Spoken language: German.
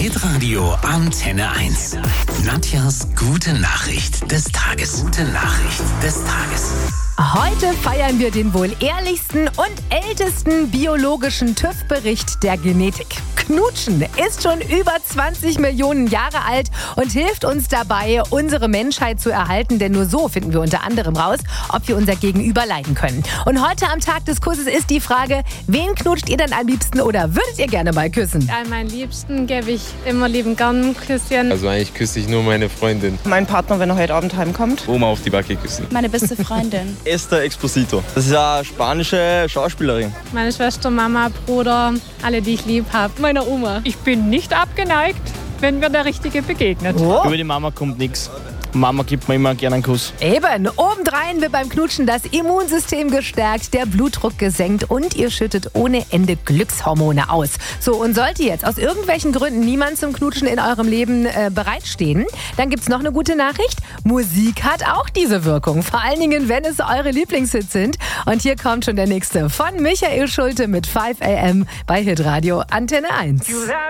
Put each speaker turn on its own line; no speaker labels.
Hitradio Antenne 1. Nadjas gute Nachricht des Tages. Gute Nachricht des Tages.
Heute feiern wir den wohl ehrlichsten und ältesten biologischen TÜV-Bericht der Genetik. Knutschen ist schon über 20 Millionen Jahre alt und hilft uns dabei, unsere Menschheit zu erhalten, denn nur so finden wir unter anderem raus, ob wir unser Gegenüber leiden können. Und heute am Tag des Kusses ist die Frage, wen knutscht ihr denn am liebsten oder würdet ihr gerne mal küssen?
An meinen Liebsten gebe ich immer lieben gern ein Küsschen.
Also eigentlich küsse ich nur meine Freundin.
Mein Partner, wenn er heute Abend heimkommt.
Oma auf die Backe küssen.
Meine beste Freundin.
Esther Exposito. Das ist eine spanische Schauspielerin.
Meine Schwester, Mama, Bruder, alle, die ich lieb habe. Meine Oma.
Ich bin nicht abgeneigt, wenn mir der Richtige begegnet.
Oh. Über die Mama kommt nichts. Mama gibt mir immer gerne einen Kuss.
Eben, obendrein wird beim Knutschen das Immunsystem gestärkt, der Blutdruck gesenkt und ihr schüttet ohne Ende Glückshormone aus. So, und sollte jetzt aus irgendwelchen Gründen niemand zum Knutschen in eurem Leben bereitstehen, dann gibt's noch eine gute Nachricht. Musik hat auch diese Wirkung, vor allen Dingen, wenn es eure Lieblingshits sind. Und hier kommt schon der nächste von Michael Schulte mit 5 AM bei Hitradio Antenne 1.